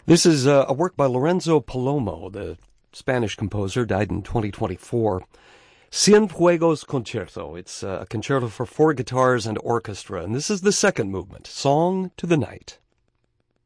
This is a work by Lorenzo Palomo, the Spanish composer, died in 2024. Cienfuegos Concerto. It's a concerto for four guitars and orchestra, and this is the second movement, Song to the Night.